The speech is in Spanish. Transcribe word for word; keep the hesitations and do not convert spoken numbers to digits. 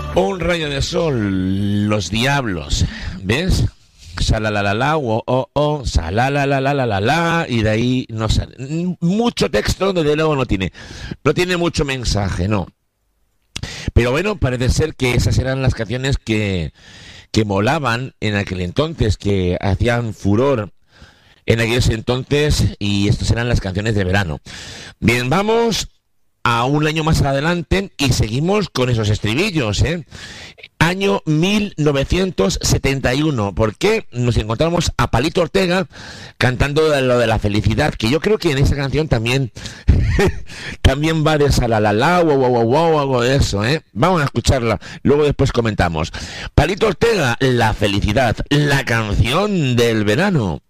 Un rayo de sol, los diablos, ¿ves? Salalalala, o o o, salalalalala, y de ahí no sale. Mucho texto, desde luego no tiene. No tiene mucho mensaje, no. Pero bueno, parece ser que esas eran las canciones que, que molaban en aquel entonces, que hacían furor en aquellos entonces, y estas eran las canciones de verano. Bien, vamos a un año más adelante y seguimos con esos estribillos, ¿eh? Año mil novecientos setenta y uno. ¿Por qué? Nos encontramos a Palito Ortega cantando de lo de la felicidad, que yo creo que en esa canción también también va de salalala, wow, wow, wow, wow, algo de eso, ¿eh? Vamos a escucharla, luego después comentamos. Palito Ortega, la felicidad, la canción del verano.